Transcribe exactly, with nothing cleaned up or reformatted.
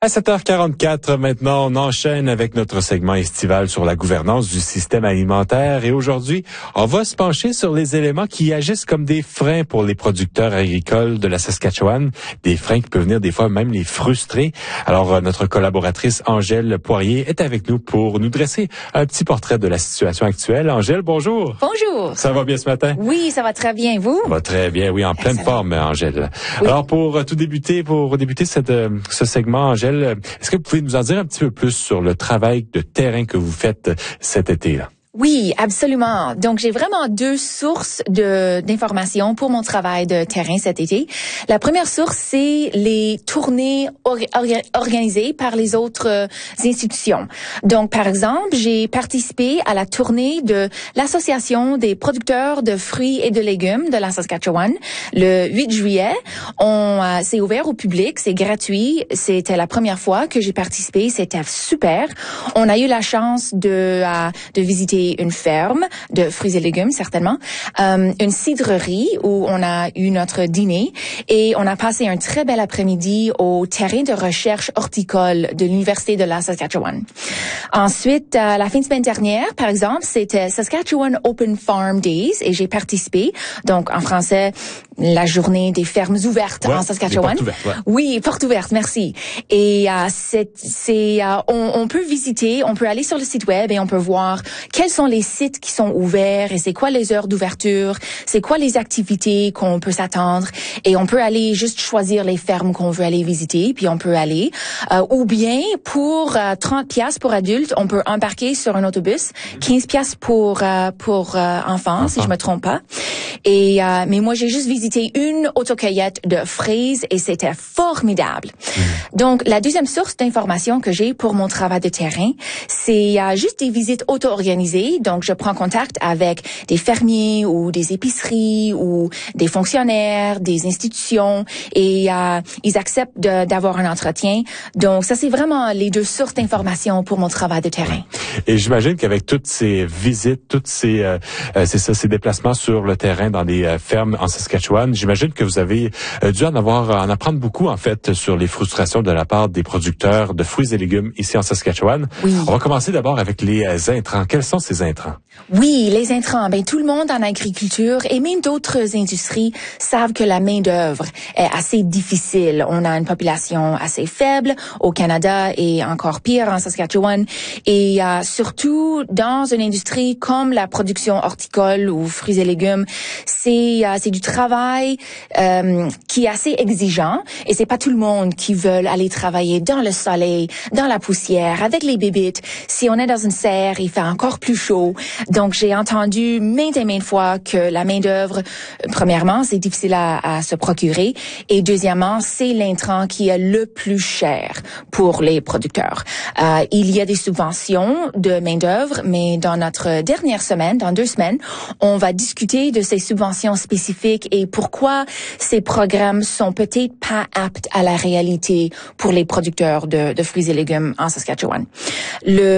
À sept heures quarante-quatre, maintenant, on enchaîne avec notre segment estival sur la gouvernance du système alimentaire. Et aujourd'hui, on va se pencher sur les éléments qui agissent comme des freins pour les producteurs agricoles de la Saskatchewan. Des freins qui peuvent venir des fois même les frustrer. Alors, notre collaboratrice Angèle Poirier est avec nous pour nous dresser un petit portrait de la situation actuelle. Angèle, bonjour. Bonjour. Ça va bien ce matin? Oui, ça va très bien. Vous? Ça va très bien, oui, en pleine Excellent. forme, Angèle. Oui. Alors, pour euh, tout débuter, pour débuter cette, euh, ce segment, Angèle, est-ce que vous pouvez nous en dire un petit peu plus sur le travail de terrain que vous faites cet été-là? Oui, absolument. Donc, j'ai vraiment deux sources de d'informations pour mon travail de terrain cet été. La première source, c'est les tournées or, or, organisées par les autres euh, institutions. Donc, par exemple, j'ai participé à la tournée de l'Association des producteurs de fruits et de légumes de la Saskatchewan le huit juillet. On euh, c'est ouvert au public, c'est gratuit. C'était la première fois que j'ai participé. C'était super. On a eu la chance de euh, de visiter une ferme de fruits et légumes, certainement, euh, une cidrerie où on a eu notre dîner et on a passé un très bel après-midi au terrain de recherche horticole de l'Université de la Saskatchewan. Ensuite, euh, la fin de semaine dernière, par exemple, c'était Saskatchewan Open Farm Days et j'ai participé, donc en français, la journée des fermes ouvertes Ouais, en Saskatchewan. portes ouvertes, ouais. Oui, porte ouverte, merci. Et euh, c'est, c'est euh, on, on peut visiter, on peut aller sur le site web et on peut voir quels sont les sites qui sont ouverts et c'est quoi les heures d'ouverture, c'est quoi les activités qu'on peut s'attendre et on peut aller juste choisir les fermes qu'on veut aller visiter puis on peut aller euh, ou bien pour euh, trente piastres pour adultes, on peut embarquer sur un autobus, quinze piastres pour euh, pour euh, enfants Enfant. si je me trompe pas. Et euh, mais moi j'ai juste visité une autocueillette de fraises et c'était formidable. Mmh. Donc la deuxième source d'information que j'ai pour mon travail de terrain, c'est euh, juste des visites auto-organisées. Donc je prends contact avec des fermiers ou des épiceries ou des fonctionnaires, des institutions et euh, ils acceptent de, d'avoir un entretien. Donc ça c'est vraiment les deux sources d'information pour mon travail de terrain. Et j'imagine qu'avec toutes ces visites, toutes ces euh, c'est ça, ces déplacements sur le terrain dans les euh, fermes en Saskatchewan, j'imagine que vous avez euh, dû en avoir en apprendre beaucoup en fait sur les frustrations de la part des producteurs de fruits et légumes ici en Saskatchewan. Oui. On va commencer d'abord avec les euh, intrants. Quels sont ces intrants? Oui, les intrants. Ben tout le monde en agriculture et même d'autres industries savent que la main d'œuvre est assez difficile. On a une population assez faible au Canada et encore pire en Saskatchewan. Et euh, surtout dans une industrie comme la production horticole ou fruits et légumes, c'est euh, c'est du travail euh, qui est assez exigeant et c'est pas tout le monde qui veut aller travailler dans le soleil, dans la poussière, avec les bébites. Si on est dans une serre, il fait encore plus chaud. Donc j'ai entendu maintes et maintes fois que la main d'œuvre, premièrement, c'est difficile à, à se procurer et deuxièmement, c'est l'intrant qui est le plus cher pour les producteurs. Euh, il y a des subventions de main d'œuvre, mais dans notre dernière semaine, dans deux semaines, on va discuter de ces subventions spécifiques et pourquoi ces programmes sont peut-être pas aptes à la réalité pour les producteurs de, de fruits et légumes en Saskatchewan. Le